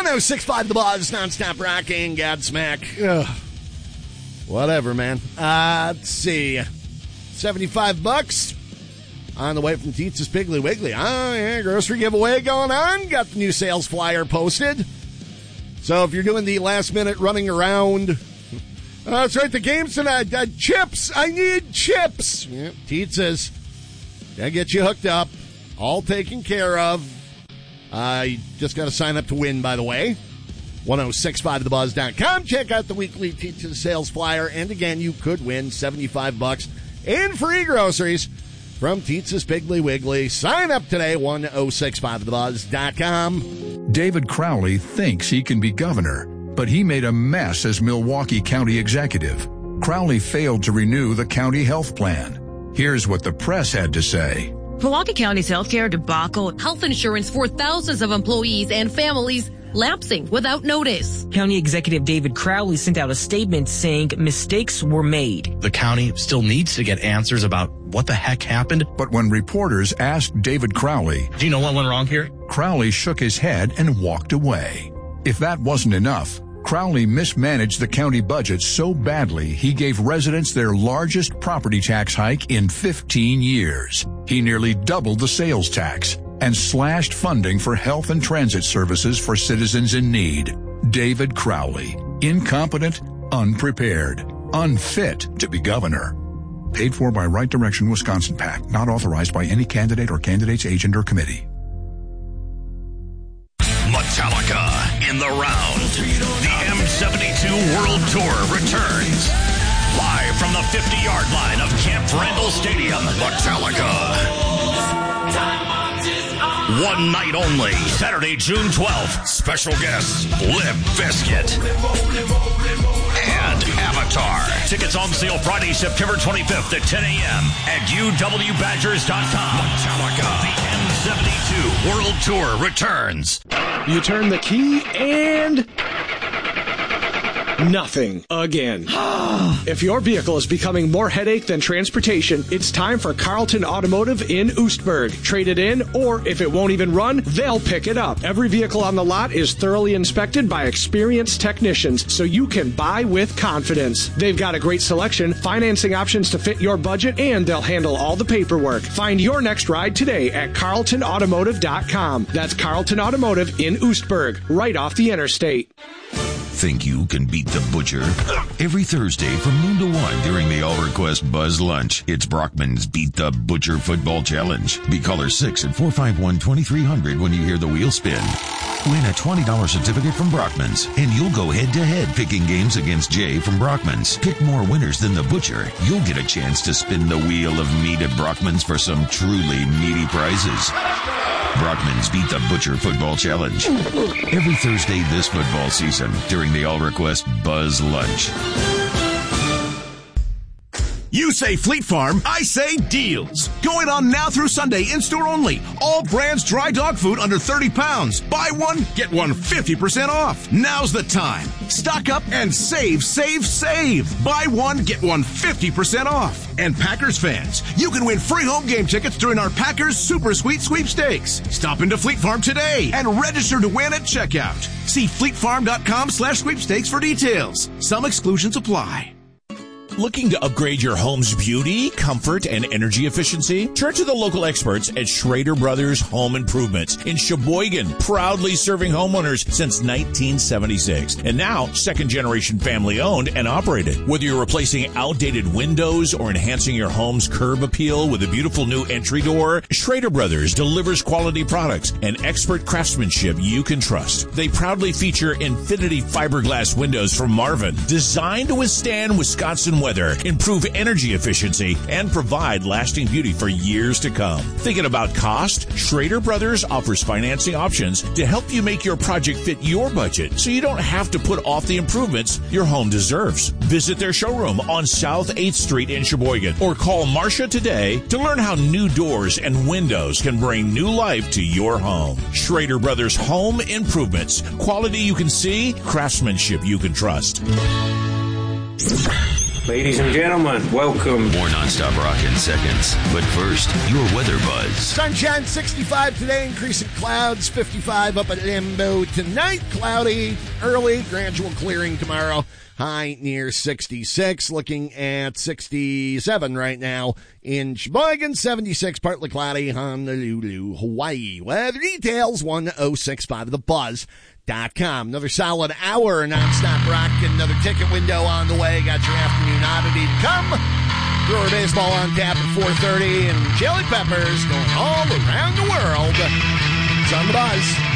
106.5 The Buzz, non-stop rocking, Godsmack. Ugh. Whatever, man. Let's see. $75 on the way from Tietz's Piggly Wiggly. Oh, yeah, grocery giveaway going on. Got the new sales flyer posted. So if you're doing the last minute running around, that's right, the game's tonight. Chips. I need chips. Yep, Tietz's. Gotta get you hooked up. All taken care of. You just got to sign up to win, by the way. 1065thebuzz.com. Check out the weekly Tietz's sales flyer. And again, you could win $75 in free groceries from Tietz's Piggly Wiggly. Sign up today, 1065thebuzz.com. David Crowley thinks he can be governor, but he made a mess as Milwaukee County executive. Crowley failed to renew the county health plan. Here's what the press had to say. Milwaukee County's healthcare debacle, health insurance for thousands of employees and families lapsing without notice. County Executive David Crowley sent out a statement saying mistakes were made. The county still needs to get answers about what the heck happened. But when reporters asked David Crowley, do you know what went wrong here? Crowley shook his head and walked away. If that wasn't enough, Crowley mismanaged the county budget so badly he gave residents their largest property tax hike in 15 years. He nearly doubled the sales tax and slashed funding for health and transit services for citizens in need. David Crowley, incompetent, unprepared, unfit to be governor. Paid for by Right Direction Wisconsin PAC, not authorized by any candidate or candidate's agent or committee. Metallica in the round. The M72 World Tour returns. Live from the 50-yard line of Camp Randall Stadium. Metallica. One night only. Saturday, June 12th. Special guests, Limp Bizkit and Avatar. Tickets on sale Friday, September 25th at 10 a.m. at uwbadgers.com. Metallica. The M72 World Tour returns. You turn the key and nothing again. If your vehicle is becoming more headache than transportation, it's time for Carlton Automotive in Oostburg. Trade it in, or if it won't even run, they'll pick it up. Every vehicle on the lot is thoroughly inspected by experienced technicians, so you can buy with confidence. They've got a great selection, financing options to fit your budget, and they'll handle all the paperwork. Find your next ride today at carltonautomotive.com. That's Carlton Automotive in Oostburg, right off the interstate. Think you can beat the Butcher? Every Thursday from noon to 1 during the All Request Buzz Lunch, it's Brockman's Beat the Butcher Football Challenge. Be caller 6 at 451-2300 when you hear the wheel spin. Win a $20 certificate from Brockman's, and you'll go head-to-head picking games against Jay from Brockman's. Pick more winners than the Butcher. You'll get a chance to spin the wheel of meat at Brockman's for some truly meaty prizes. Brockman's Beat the Butcher Football Challenge. Every Thursday this football season during the All Request Buzz Lunch. You say Fleet Farm, I say deals. Going on now through Sunday, in-store only. All brands dry dog food under 30 pounds. Buy one, get one 50% off. Now's the time. Stock up and save, save, save. Buy one, get one 50% off. And Packers fans, you can win free home game tickets during our Packers Super Sweet Sweepstakes. Stop into Fleet Farm today and register to win at checkout. See fleetfarm.com/sweepstakes for details. Some exclusions apply. Looking to upgrade your home's beauty, comfort, and energy efficiency? Turn to the local experts at Schrader Brothers Home Improvements in Sheboygan, proudly serving homeowners since 1976. And now, second-generation family-owned and operated. Whether you're replacing outdated windows or enhancing your home's curb appeal with a beautiful new entry door, Schrader Brothers delivers quality products and expert craftsmanship you can trust. They proudly feature Infinity fiberglass windows from Marvin, designed to withstand Wisconsin weather, improve energy efficiency, and provide lasting beauty for years to come. Thinking about cost? Schrader Brothers offers financing options to help you make your project fit your budget so you don't have to put off the improvements your home deserves. Visit their showroom on South 8th Street in Sheboygan or call Marcia today to learn how new doors and windows can bring new life to your home. Schrader Brothers Home Improvements. Quality you can see, craftsmanship you can trust. Ladies and gentlemen, welcome. More nonstop rock in seconds. But first, your weather buzz. Sunshine 65 today, increasing clouds 55 up at Limbo tonight. Cloudy early, gradual clearing tomorrow. High near 66, looking at 67 right now in Sheboygan, 76, partly cloudy, Honolulu, Hawaii. Weather details, 1065thebuzz.com. Another solid hour nonstop rock, another ticket window on the way. Got your afternoon oddity to come. Brewer Baseball on tap at 4:30, and Chili Peppers going all around the world. It's on the Buzz.